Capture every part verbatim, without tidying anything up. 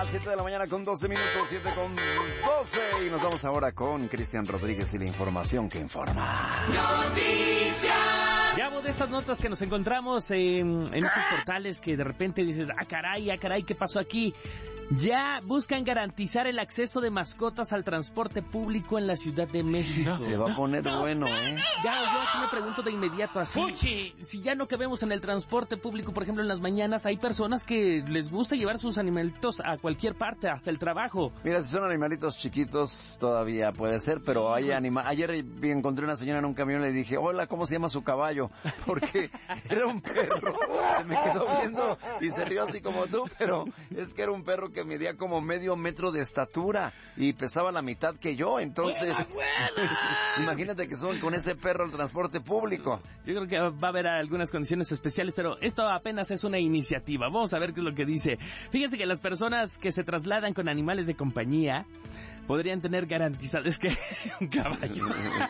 las siete de la mañana con doce minutos, siete con doce. Y nos vamos ahora con Cristian Rodríguez y la información que informa. Noticias. Ya de estas notas que nos encontramos en, en estos portales que de repente dices, ah caray, ah caray, ¿qué pasó aquí? Ya buscan garantizar el acceso de mascotas al transporte público en la Ciudad de México. Se va a poner bueno, ¿eh? Ya, yo aquí me pregunto de inmediato así, Puchi. Si ya no cabemos en el transporte público, por ejemplo, en las mañanas, hay personas que les gusta llevar sus animalitos a cualquier parte, hasta el trabajo. Mira, si son animalitos chiquitos, todavía puede ser, pero hay anima... Ayer encontré una señora en un camión y le dije, hola, ¿cómo se llama su caballo? Porque era un perro, se me quedó viendo y se rió así como tú, pero es que era un perro que medía como medio metro de estatura y pesaba la mitad que yo, entonces buenas, buenas. Imagínate que son con ese perro el transporte público. Yo creo que va a haber algunas condiciones especiales, pero esto apenas es una iniciativa. Vamos a ver qué es lo que dice. Fíjense que las personas que se trasladan con animales de compañía podrían tener garantizado, es que un caballo,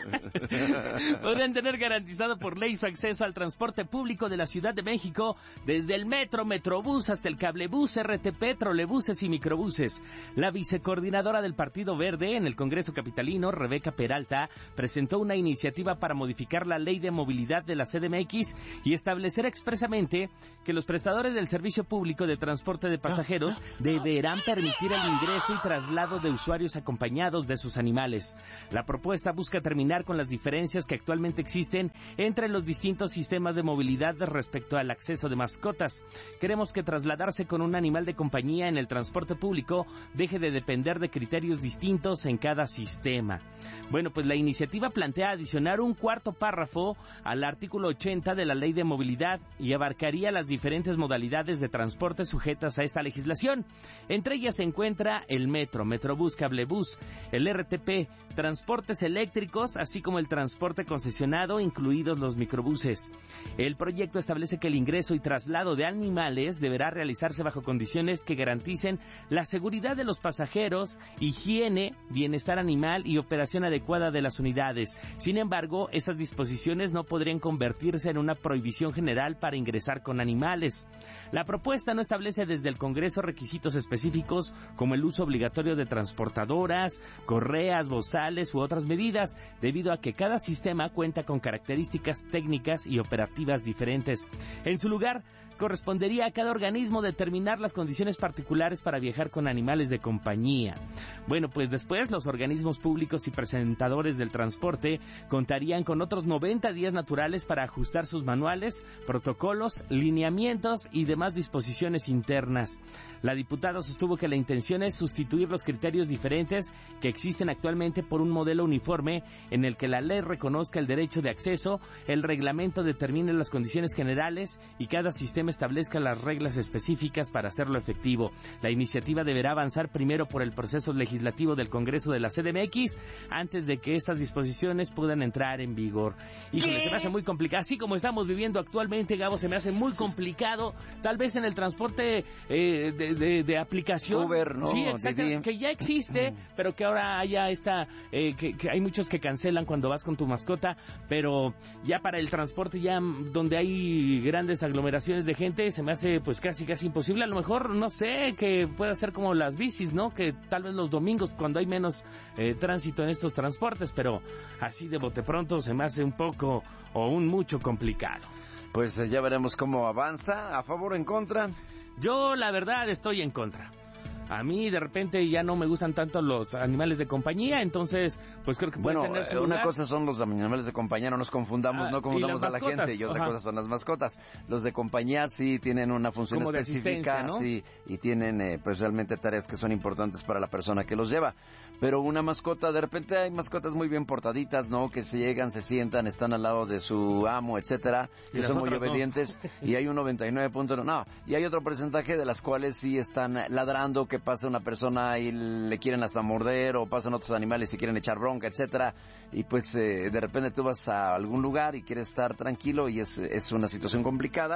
podrían tener garantizado por ley su acceso al transporte público de la Ciudad de México, desde el metro, metrobús hasta el cablebús, R T P, trolebuses y microbuses. La vicecoordinadora del Partido Verde en el Congreso Capitalino, Rebeca Peralta, presentó una iniciativa para modificar la ley de movilidad de la C D M X y establecer expresamente que los prestadores del servicio público de transporte de pasajeros deberán permitir el ingreso y traslado de usuarios acompañados de sus animales. La propuesta busca terminar con las diferencias que actualmente existen entre los distintos sistemas de movilidad respecto al acceso de mascotas. Queremos que trasladarse con un animal de compañía en el transporte público deje de depender de criterios distintos en cada sistema. Bueno, pues la iniciativa plantea adicionar un cuarto párrafo al artículo ochenta de la Ley de Movilidad y abarcaría las diferentes modalidades de transporte sujetas a esta legislación. Entre ellas se encuentra el metro, metrobús, cablebús, el R T P, transportes eléctricos, así como el transporte concesionado, incluidos los microbuses. El proyecto establece que el ingreso y traslado de animales deberá realizarse bajo condiciones que garanticen la seguridad de los pasajeros, higiene, bienestar animal y operación adecuada de las unidades. Sin embargo, esas disposiciones no podrían convertirse en una prohibición general para ingresar con animales. La propuesta no establece desde el Congreso requisitos específicos como el uso obligatorio de transportadores, correas, bozales u otras medidas, debido a que cada sistema cuenta con características técnicas y operativas diferentes. En su lugar, correspondería a cada organismo determinar las condiciones particulares para viajar con animales de compañía. Bueno, pues después los organismos públicos y presentadores del transporte contarían con otros noventa días naturales para ajustar sus manuales, protocolos, lineamientos y demás disposiciones internas. La diputada sostuvo que la intención es sustituir los criterios diferentes que existen actualmente por un modelo uniforme en el que la ley reconozca el derecho de acceso, el reglamento determine las condiciones generales y cada sistema establezca las reglas específicas para hacerlo efectivo. La iniciativa deberá avanzar primero por el proceso legislativo del Congreso de la C D M X antes de que estas disposiciones puedan entrar en vigor. Híjole, se me hace muy complicado, así como estamos viviendo actualmente, Gabo, se me hace muy complicado, tal vez en el transporte eh, de, de, de aplicación. Uber, ¿no? Sí, exacto, que ya existe, pero que ahora haya esta, eh, que, que hay muchos que cancelan cuando vas con tu mascota, pero ya para el transporte, ya donde hay grandes aglomeraciones de gente, se me hace pues casi casi imposible. A lo mejor, no sé, que pueda ser como las bicis, ¿no? Que tal vez los domingos, cuando hay menos eh, tránsito en estos transportes, pero así de bote pronto se me hace un poco o un mucho complicado. Pues eh, ya veremos cómo avanza. ¿A favor o en contra? Yo, la verdad, estoy en contra. A mí de repente ya no me gustan tanto los animales de compañía, entonces pues creo que puede bueno, tener su una lugar. cosa son los animales de compañía, no nos confundamos, ah, no confundamos a la gente, y otra Ajá. cosa son las mascotas. Los de compañía sí tienen una función como específica, ¿no? Sí, y tienen eh, pues realmente tareas que son importantes para la persona que los lleva. Pero una mascota, de repente hay mascotas muy bien portaditas, ¿no? Que se llegan, se sientan, están al lado de su amo, etcétera, que son muy obedientes, no. Y hay un noventa y nueve punto nueve, no, y hay otro porcentaje de las cuales sí están ladrando, que pasa una persona y le quieren hasta morder, o pasan otros animales y quieren echar bronca, etcétera, y pues eh, de repente tú vas a algún lugar y quieres estar tranquilo y es, es una situación complicada.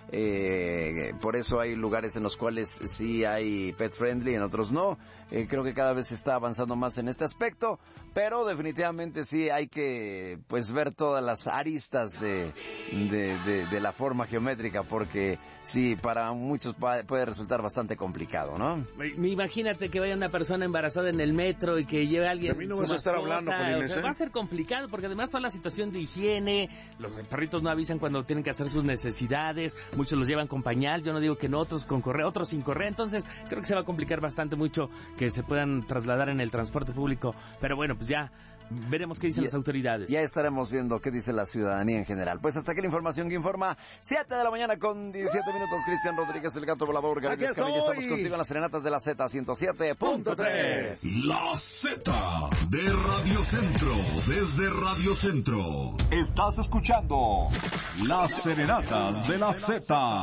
eh, por eso hay lugares en los cuales sí hay pet friendly, en otros no. Eh, creo que cada vez se está avanzando más en este aspecto, pero definitivamente sí hay que pues ver todas las aristas de, de, de, de la forma geométrica, porque sí, para muchos puede resultar bastante complicado, ¿no? Imagínate que vaya una persona embarazada en el metro y que lleve a alguien. A mí no vas a estar hablando, Polines, o sea, ¿eh? Va a ser complicado porque además toda la situación de higiene, los perritos no avisan cuando tienen que hacer sus necesidades, muchos los llevan con pañal, yo no digo que no, otros con correa, otros sin correa, entonces creo que se va a complicar bastante mucho que se puedan trasladar en el transporte público, pero bueno, pues ya veremos qué dicen ya, las autoridades. Ya estaremos viendo qué dice la ciudadanía en general. Pues hasta aquí la información que informa. siete de la mañana con diecisiete minutos. Cristian Rodríguez, el gato volador. Gabriel Escamilla, estamos contigo en las serenatas de la Z ciento siete punto tres. La Z de Radio Centro. Desde Radio Centro. Estás escuchando las serenatas de la Z.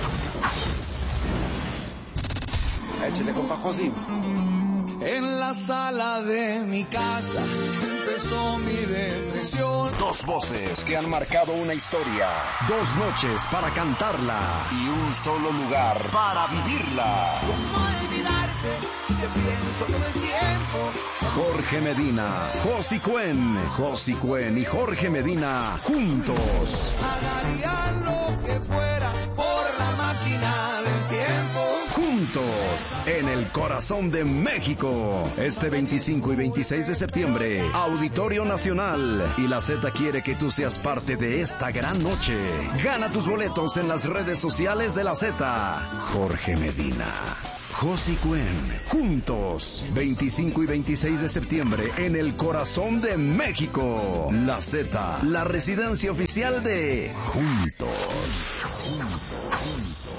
Échale, compa José. En la sala de mi casa empezó mi depresión. Dos voces que han marcado una historia. Dos noches para cantarla. Y un solo lugar para vivirla. ¿Cómo olvidarte si te pienso todo el tiempo? Jorge Medina, Josi Cuen, Josi Cuen y Jorge Medina juntos. Haría lo que fuera por la máquina del tiempo. Juntos, en el corazón de México. Este veinticinco y veintiséis de septiembre, Auditorio Nacional. Y la Z quiere que tú seas parte de esta gran noche. Gana tus boletos en las redes sociales de la Z. Jorge Medina, Josi Cuen, juntos, veinticinco y veintiséis de septiembre, en el corazón de México. La Z, la residencia oficial de Juntos. Juntos, juntos.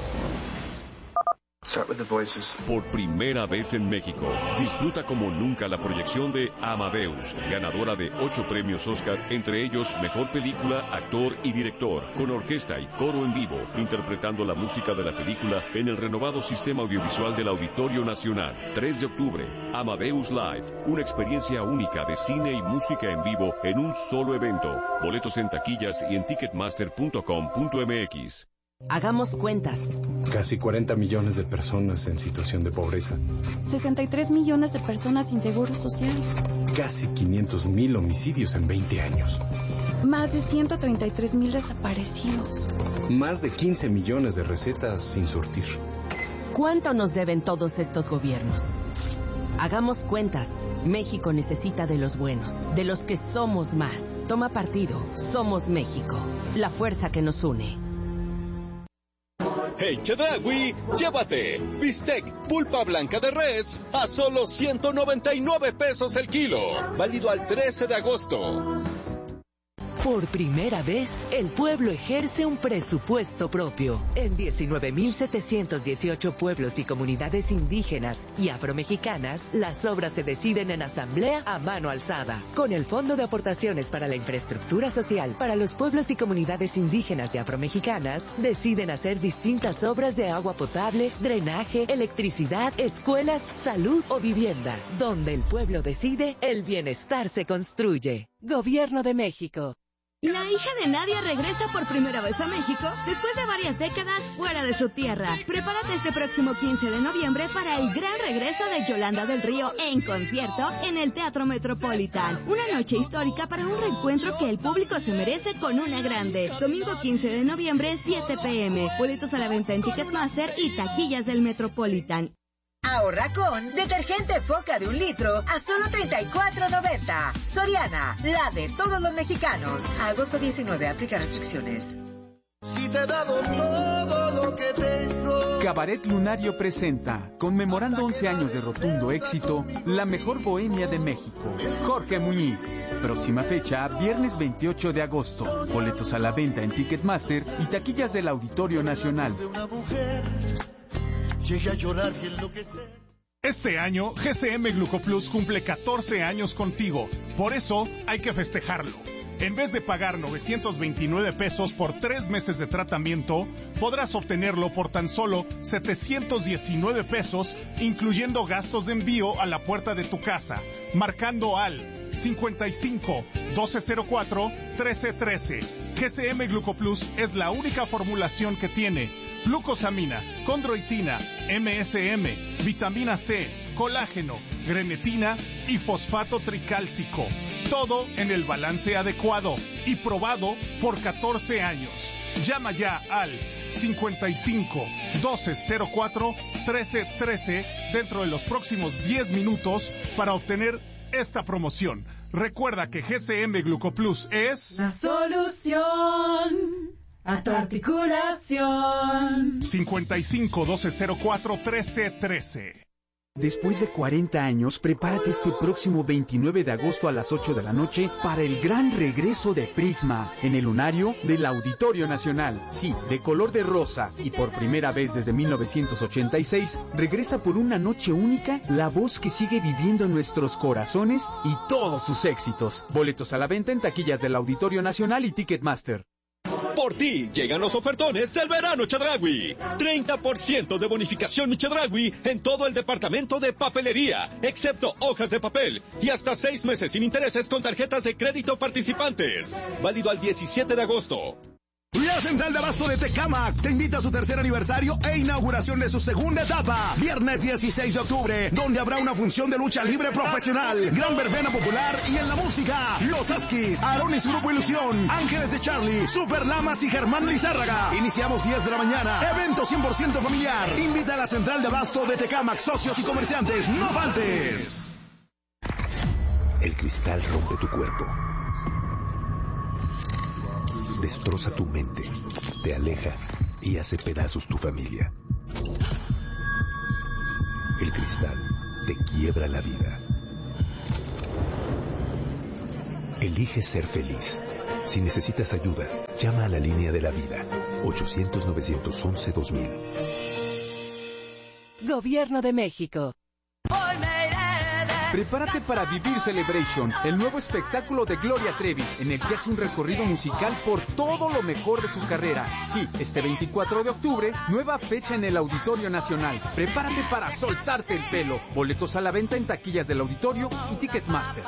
Por primera vez en México, disfruta como nunca la proyección de Amadeus, ganadora de ocho premios Oscar, entre ellos Mejor Película, Actor y Director, con orquesta y coro en vivo, interpretando la música de la película en el renovado sistema audiovisual del Auditorio Nacional. tres de octubre, Amadeus Live, una experiencia única de cine y música en vivo en un solo evento. Boletos en taquillas y en ticketmaster punto com punto m x. Hagamos cuentas. Casi cuarenta millones de personas en situación de pobreza. sesenta y tres millones de personas sin seguro social. Casi quinientos mil homicidios en veinte años. Más de ciento treinta y tres mil desaparecidos. Más de quince millones de recetas sin surtir. ¿Cuánto nos deben todos estos gobiernos? Hagamos cuentas. México necesita de los buenos, de los que somos más. Toma partido. Somos México. La fuerza que nos une. En Chedraui, llévate bistec pulpa blanca de res a solo ciento noventa y nueve pesos el kilo. Válido al trece de agosto. Por primera vez, el pueblo ejerce un presupuesto propio. En diecinueve mil setecientos dieciocho pueblos y comunidades indígenas y afromexicanas, las obras se deciden en asamblea a mano alzada. Con el Fondo de Aportaciones para la Infraestructura Social para los pueblos y comunidades indígenas y afromexicanas, deciden hacer distintas obras de agua potable, drenaje, electricidad, escuelas, salud o vivienda. Donde el pueblo decide, el bienestar se construye. Gobierno de México. La hija de Nadia regresa por primera vez a México después de varias décadas fuera de su tierra. Prepárate este próximo quince de noviembre para el gran regreso de Yolanda del Río en concierto en el Teatro Metropolitan. Una noche histórica para un reencuentro que el público se merece con una grande. Domingo quince de noviembre, siete p m Boletos a la venta en Ticketmaster y taquillas del Metropolitan. Ahorra con detergente Foca de un litro a solo treinta y cuatro noventa. Soriana, la de todos los mexicanos. A agosto diecinueve, aplica restricciones. Si te he dado todo lo que tengo. Cabaret Lunario presenta, conmemorando once años de rotundo éxito, la mejor bohemia de México. Jorge Muñiz. Próxima fecha, viernes veintiocho de agosto. Boletos a la venta en Ticketmaster y taquillas del Auditorio Nacional. Llegué a llorar y enloquecer. Este año, G C M Glucoplus cumple catorce años contigo. Por eso, hay que festejarlo. En vez de pagar novecientos veintinueve pesos por tres meses de tratamiento, podrás obtenerlo por tan solo setecientos diecinueve pesos, incluyendo gastos de envío a la puerta de tu casa, marcando al cincuenta y cinco, doce cero cuatro, trece trece. G C M Glucoplus es la única formulación que tiene glucosamina, condroitina, M S M, vitamina C, colágeno, grenetina y fosfato tricálcico. Todo en el balance adecuado y probado por catorce años. Llama ya al cincuenta y cinco, doce cero cuatro, trece trece dentro de los próximos diez minutos para obtener esta promoción. Recuerda que G C M Glucoplus es la solución a tu articulación. cincuenta y cinco, doce cero cuatro, trece trece. Después de cuarenta años, prepárate este próximo veintinueve de agosto a las ocho de la noche para el gran regreso de Prisma en el lunario del Auditorio Nacional. Sí, de color de rosa y por primera vez desde mil novecientos ochenta y seis, regresa por una noche única la voz que sigue viviendo en nuestros corazones y todos sus éxitos. Boletos a la venta en taquillas del Auditorio Nacional y Ticketmaster. Por ti llegan los ofertones del verano Chedraui. treinta por ciento de bonificación Chedraui en todo el departamento de papelería, excepto hojas de papel, y hasta seis meses sin intereses con tarjetas de crédito participantes. Válido al diecisiete de agosto. La Central de Abasto de Tecámac te invita a su tercer aniversario e inauguración de su segunda etapa, viernes dieciséis de octubre, donde habrá una función de lucha libre profesional, gran verbena popular y en la música, Los Askis, Aaron y su grupo Ilusión, Ángeles de Charlie, Super Lamas y Germán Lizárraga. Iniciamos diez de la mañana, evento cien por ciento familiar. Invita a la Central de Abasto de Tecámac, socios y comerciantes, no faltes. El cristal rompe tu cuerpo. Destroza tu mente, te aleja y hace pedazos tu familia. El cristal te quiebra la vida. Elige ser feliz. Si necesitas ayuda, llama a la línea de la vida. ochocientos, novecientos once, dos mil. Gobierno de México. Prepárate para vivir Celebration, el nuevo espectáculo de Gloria Trevi, en el que hace un recorrido musical por todo lo mejor de su carrera. Sí, este veinticuatro de octubre, nueva fecha en el Auditorio Nacional. Prepárate para soltarte el pelo. Boletos a la venta en taquillas del Auditorio y Ticketmaster.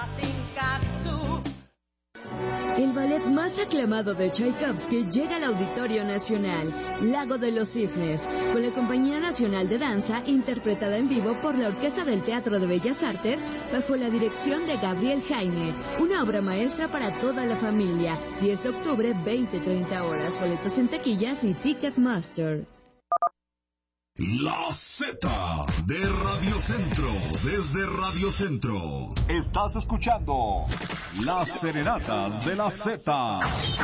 El ballet más aclamado de Tchaikovsky llega al Auditorio Nacional, Lago de los Cisnes, con la Compañía Nacional de Danza, interpretada en vivo por la Orquesta del Teatro de Bellas Artes, bajo la dirección de Gabriel Jaime. Una obra maestra para toda la familia. diez de octubre, veinte treinta horas. Boletos en taquillas y Ticketmaster. La Z de Radio Centro, desde Radio Centro. Estás escuchando Las Serenatas de la Z.